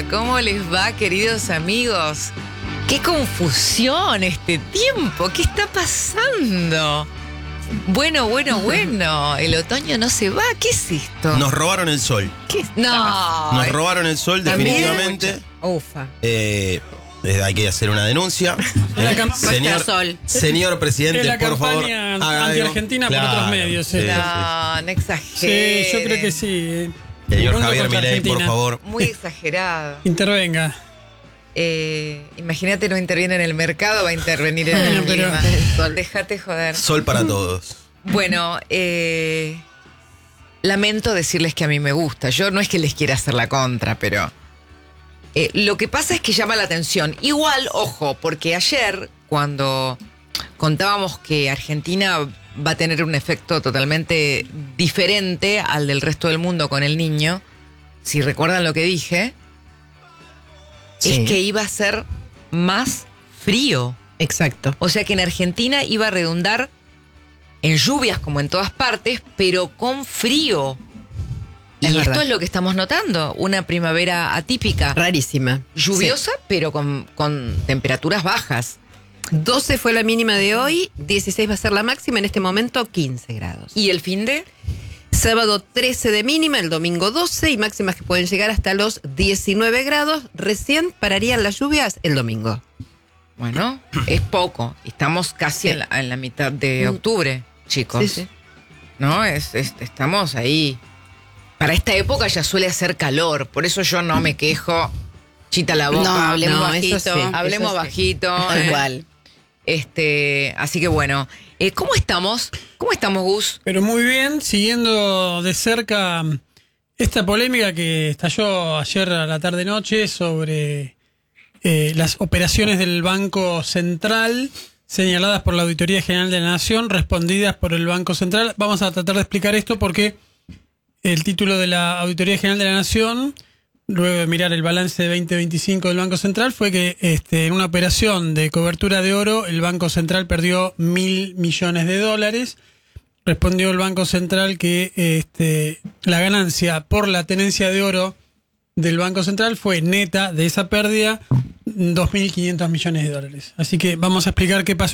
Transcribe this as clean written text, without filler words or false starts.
Hola, ¿cómo les va, queridos amigos? ¡Qué confusión este tiempo! ¿Qué está pasando? Bueno, el otoño no se va. ¿Qué es esto? Nos robaron el sol. ¿Qué? No. Nos robaron el sol, definitivamente. Ufa. Hay que hacer una denuncia. Señor presidente, Es la por favor. campaña haga algo. anti-argentina por otros medios. Sí, No exageren. Sí, yo creo que sí. Señor Mundo Javier contra Milei, por Argentina. favor. Muy exagerado. Intervenga. Imagínate, no interviene en el mercado, va a intervenir en el Pero- clima. Déjate joder. Sol para todos. Bueno, lamento decirles que a mí me gusta. Yo no es que les quiera hacer la contra, pero lo que pasa es que llama la atención. Igual, ojo, porque ayer, cuando contábamos que Argentina va a tener un efecto totalmente diferente al del resto del mundo con el niño, si recuerdan lo que dije, Sí. es que iba a ser más frío. Exacto. O sea que en Argentina iba a redundar en lluvias como en todas partes, pero con frío. Y Es esto verdad. es lo que estamos notando, una primavera atípica, Rarísima. lluviosa, pero con temperaturas bajas. 12 fue la mínima de hoy, 16 va a ser la máxima, en este momento 15 grados. ¿Y el fin de? Sábado 13 de mínima, el domingo 12 y máximas que pueden llegar hasta los 19 grados. Recién pararían las lluvias el domingo. Bueno, es poco. Estamos casi Sí. en la mitad de octubre, chicos. Sí, sí. ¿No? Estamos ahí. Para esta época ya suele hacer calor, por eso yo no me quejo. Chita la boca, No, hablemos no, bajito, eso sí, hablemos eso sí. bajito. Tal cual. Así que bueno, ¿cómo estamos? ¿Cómo estamos, Gus? Pero muy bien, siguiendo de cerca esta polémica que estalló ayer a la tarde-noche sobre las operaciones del Banco Central señaladas por la Auditoría General de la Nación, respondidas por el Banco Central. Vamos a tratar de explicar esto porque el título de la Auditoría General de la Nación, luego de mirar el balance de 2025 del Banco Central, fue que en una operación de cobertura de oro, el Banco Central perdió $1.000 millones. Respondió el Banco Central que la ganancia por la tenencia de oro del Banco Central fue neta de esa pérdida $2.500 millones. Así que vamos a explicar qué pasó